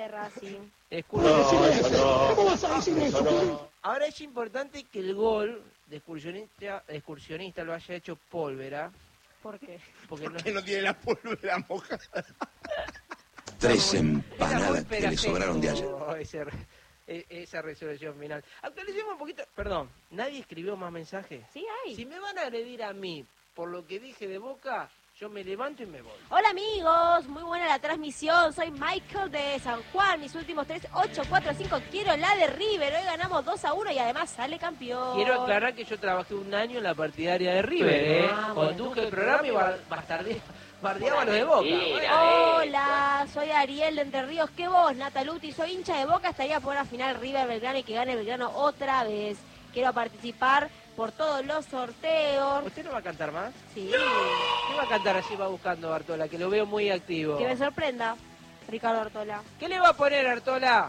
de Racing. ¿Cómo vas a decir eso? No. Ahora es importante que el gol de excursionista lo haya hecho Pólvora. ¿Por qué? Porque no tiene la pólvora mojada. 3 empanadas que le sobraron de ayer. Esa resolución final. Actualicemos un poquito. Perdón, ¿nadie escribió más mensajes? Sí, hay. Si me van a agredir a mí por lo que dije de Boca, yo me levanto y me voy. Hola amigos, muy buena la transmisión. Soy Michael de San Juan. Mis últimos 3, 8, 4, 5. Quiero la de River. Hoy ganamos 2-1 y además sale campeón. Quiero aclarar que yo trabajé un año en la partidaria de River, bueno, conduje el programa y bardeaba lo de Boca. Hola, soy Ariel de Entre Ríos. ¿Qué vos, Nataluti? Soy hincha de Boca. Estaría por la final River Belgrano y que gane Belgrano otra vez. Quiero participar por todos los sorteos. ¿Usted no va a cantar más? Sí. ¿Qué va a cantar así va buscando Artola? Que lo veo muy activo. Que me sorprenda, Ricardo Artola. ¿Qué le va a poner Artola?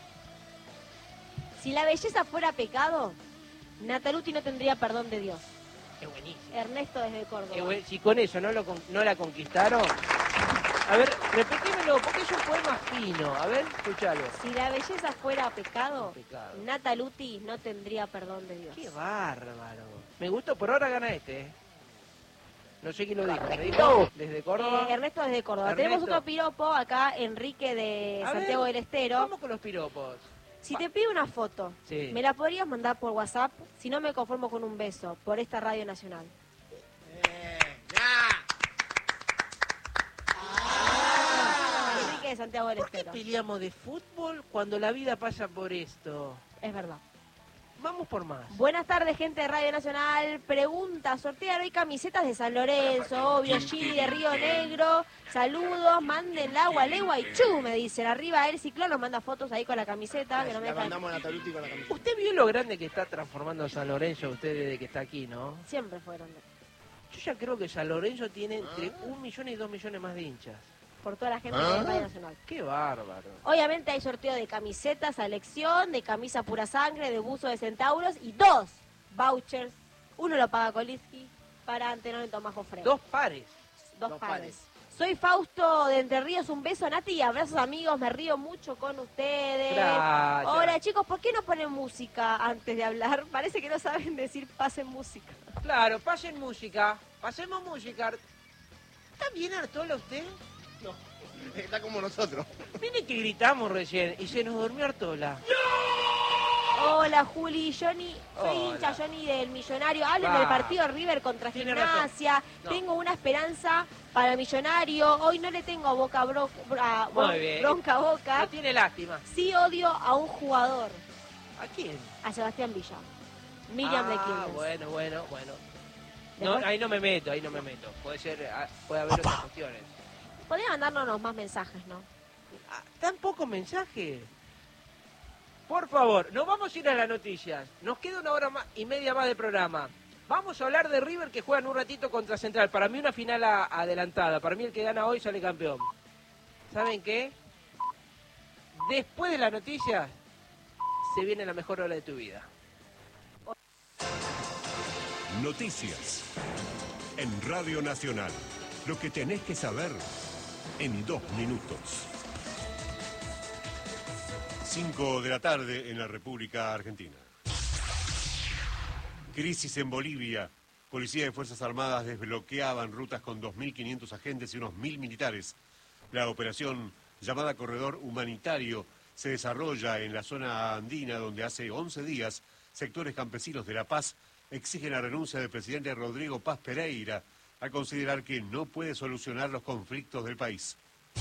Si la belleza fuera pecado, Nataluti no tendría perdón de Dios. Qué buenísimo. Ernesto desde Córdoba. Si con eso no la conquistaron. A ver, repetímelo, porque es un poema fino. A ver, escúchalo. Si la belleza fuera pecado, Pecado. Nataluti no tendría perdón de Dios. Qué bárbaro. Me gustó, por ahora gana este. No sé quién lo dijo. ¿Me dijo? ¿Desde Córdoba? Ernesto desde Córdoba. Ernesto. Tenemos otro piropo acá, Enrique de A Santiago ver, del Estero. Vamos con los piropos. Si te pido una foto, Sí. ¿me la podrías mandar por WhatsApp? Si no me conformo con un beso, por esta radio nacional. Enrique de Santiago del ¿Por qué Estero. peleamos de fútbol cuando la vida pasa por esto? Es verdad. Vamos por más. Buenas tardes, gente de Radio Nacional. Pregunta, sortear hoy camisetas de San Lorenzo, obvio, Gini de Río Negro. Saludos, manden la legua y chu, me dicen. Arriba el ciclón nos manda fotos ahí con la camiseta. Que no me La dejan. mandamos a Nataluti con la camiseta. Usted vio lo grande que está transformando San Lorenzo usted desde que está aquí, ¿no? Siempre fueron Yo ya creo que San Lorenzo tiene entre 1 millón y 2 millones más de hinchas. por toda la gente de Radio Nacional. ¡Qué bárbaro! Obviamente hay sorteo de camisetas a elección, de camisa pura sangre, de buzo de centauros y 2 vouchers. Uno lo paga Koliski para Antenor en Tomás Jofre. 2 pares. Dos dos pares. pares. Soy Fausto de Entre Ríos, un beso Nati y abrazos amigos, me río mucho con ustedes. Gracias. Hola chicos, ¿por qué no ponen música antes de hablar? Parece que no saben decir pasen música. Claro, pasen música. Pasemos música. ¿Está bien Artola usted? No, está como nosotros. Mire que gritamos recién y se nos durmió Artola. Hola Juli, Johnny, soy Hola. hincha Johnny del Millonario. Hablen Va. del partido River contra Tiene Gimnasia. razón. No. Tengo una esperanza para el Millonario. Hoy no le tengo Muy bien. bronca a Boca. No tiene lástima. Sí odio a un jugador, ¿A quién? a Sebastián Villa. Miriam de Quilmes. bueno. No, Después- ahí no me meto. Puede ser, puede haber otras cuestiones. Podría mandarnos más mensajes, ¿no? ¿Tan pocos mensajes? Por favor, nos vamos a ir a las noticias. Nos queda 1 hora y media más de programa. Vamos a hablar de River que juega en un ratito contra Central. Para mí una final adelantada. Para mí el que gana hoy sale campeón. ¿Saben qué? Después de las noticias se viene la mejor hora de tu vida. Noticias en Radio Nacional. Lo que tenés que saber en 2 minutos. 5 de la tarde en la República Argentina. Crisis en Bolivia. Policía y Fuerzas Armadas desbloqueaban rutas con 2.500 agentes y unos 1.000 militares. La operación, llamada Corredor Humanitario, se desarrolla en la zona andina donde hace 11 días sectores campesinos de La Paz exigen la renuncia del presidente Rodrigo Paz Pereira al considerar que no puede solucionar los conflictos del país.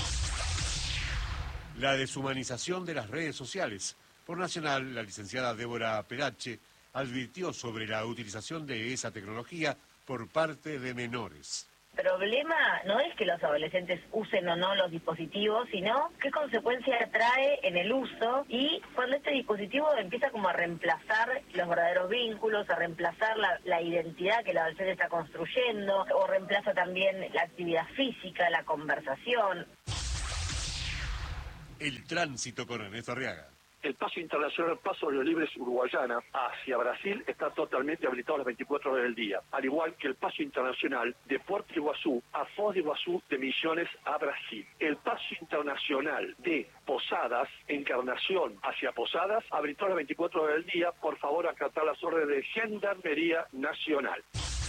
La deshumanización de las redes sociales. Por Nacional, la licenciada Débora Perache advirtió sobre la utilización de esa tecnología por parte de menores. El problema no es que los adolescentes usen o no los dispositivos, sino qué consecuencia trae en el uso y cuando este dispositivo empieza como a reemplazar los verdaderos vínculos, a reemplazar la identidad que el adolescente está construyendo, o reemplaza también la actividad física, la conversación. El tránsito con Ernesto Arriaga. El paso internacional Paso de los Libres Uruguayana hacia Brasil está totalmente habilitado las 24 horas del día, al igual que el paso internacional de Puerto Iguazú a Foz de Iguazú de Misiones a Brasil. El paso internacional de Posadas, Encarnación hacia Posadas, habilitado las 24 horas del día. Por favor, acatar las órdenes de Gendarmería Nacional.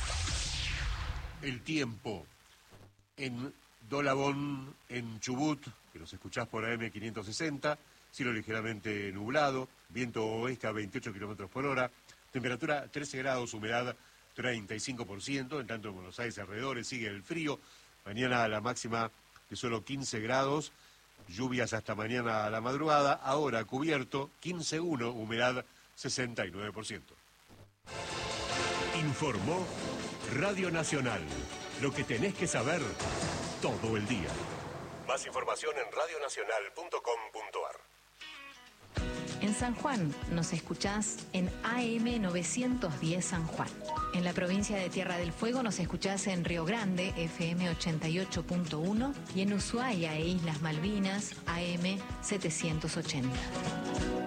El tiempo en Dolabón, en Chubut, que nos escuchás por AM 560, cielo ligeramente nublado, viento oeste a 28 kilómetros por hora, temperatura 13 grados, humedad 35%, en tanto en Buenos Aires alrededores sigue el frío, mañana la máxima de solo 15 grados, lluvias hasta mañana a la madrugada, ahora cubierto 15,1, humedad 69%. Informó Radio Nacional, lo que tenés que saber todo el día. Más información en radionacional.com.ar. En San Juan nos escuchás en AM 910 San Juan. En la provincia de Tierra del Fuego nos escuchás en Río Grande, FM 88.1, y en Ushuaia e Islas Malvinas, AM 780.